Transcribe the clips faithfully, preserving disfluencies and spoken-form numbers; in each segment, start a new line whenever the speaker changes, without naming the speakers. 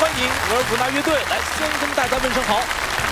欢迎额尔古纳乐队来先跟大家问声好。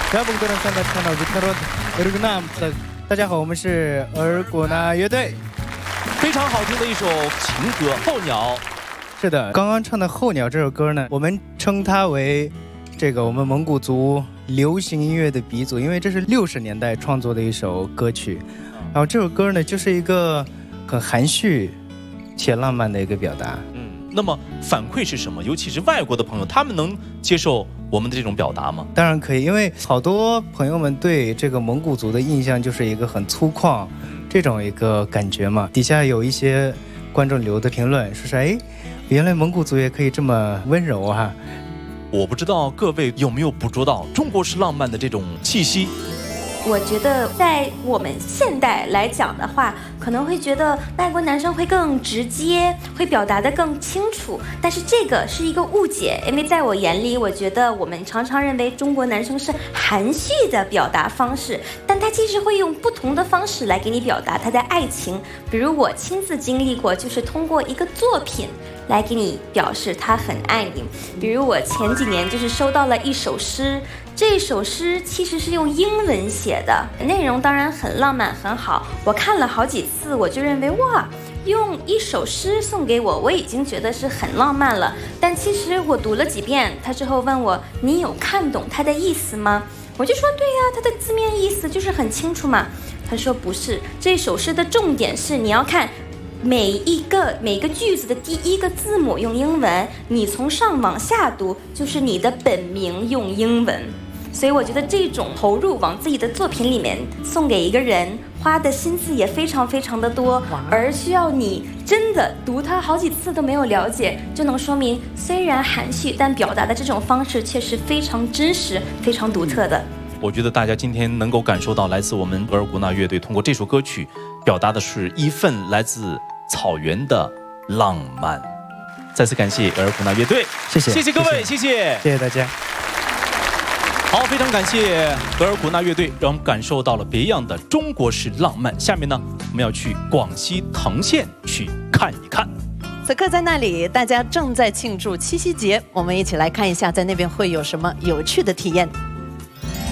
大家好，我们是额尔古纳乐队。
非常好听的一首情歌《候鸟》。
是的，刚刚唱的《候鸟》这首歌呢，我们称它为这个我们蒙古族流行音乐的鼻祖，因为这是六十年代创作的一首歌曲。然后这首歌呢，就是一个很含蓄且浪漫的一个表达。
嗯，那么反馈是什么？尤其是外国的朋友，他们能接受我们的这种表达吗？
当然可以，因为好多朋友们对这个蒙古族的印象就是一个很粗犷这种一个感觉嘛。底下有一些观众留的评论，说是哎，原来蒙古族也可以这么温柔哈。
我不知道各位有没有捕捉到中国式浪漫的这种气息。
我觉得在我们现代来讲的话，可能会觉得外国男生会更直接，会表达得更清楚，但是这个是一个误解，因为在我眼里，我觉得我们常常认为中国男生是含蓄的表达方式，但他其实会用不同的方式来给你表达他的爱情。比如我亲自经历过，就是通过一个作品来给你表示他很爱你。比如我前几年就是收到了一首诗，这首诗其实是用英文写的，内容当然很浪漫很好，我看了好几次，我就认为哇，用一首诗送给我，我已经觉得是很浪漫了。但其实我读了几遍，他之后问我，你有看懂他的意思吗？我就说对呀，他的字面意思就是很清楚嘛。他说不是，这首诗的重点是你要看每一个每个句子的第一个字母用英文，你从上往下读就是你的本名用英文。所以我觉得这种投入往自己的作品里面送给一个人，花的心思也非常非常的多，而需要你真的读它好几次都没有了解，就能说明虽然含蓄，但表达的这种方式却是非常真实、非常独特的。
我觉得大家今天能够感受到来自我们额尔古纳乐队通过这首歌曲表达的是一份来自草原的浪漫。再次感谢额尔古纳乐队，
谢谢，
谢谢各位，谢谢，
谢谢大家。
好，非常感谢额尔古纳乐队，让我们感受到了别样的中国式浪漫。下面呢，我们要去广西藤县去看一看。
此刻在那里，大家正在庆祝七夕节，我们一起来看一下，在那边会有什么有趣的体验。